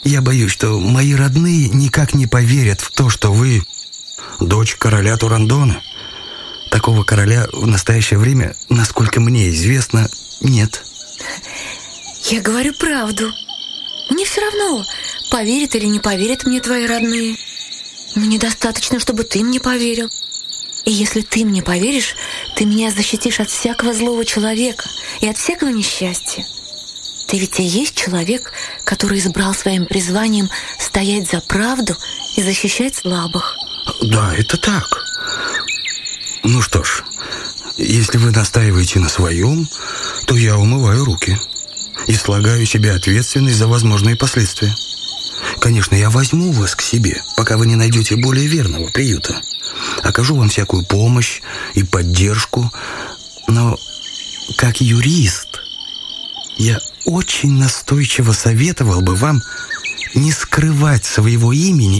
Я боюсь, что мои родные никак не поверят в то, что вы дочь короля Турандона. Такого короля в настоящее время, насколько мне известно, нет. Я говорю правду. Мне все равно, поверят или не поверят мне твои родные. Мне достаточно, чтобы ты мне поверил. И если ты мне поверишь, ты меня защитишь от всякого злого человека и от всякого несчастья. Ты ведь и есть человек, который избрал своим призванием стоять за правду и защищать слабых. Да, это так. Ну что ж, если вы настаиваете на своем, то я умываю руки и слагаю себе ответственность за возможные последствия. Конечно, я возьму вас к себе, пока вы не найдете более верного приюта. Окажу вам всякую помощь и поддержку, но как юрист я очень настойчиво советовал бы вам не скрывать своего имени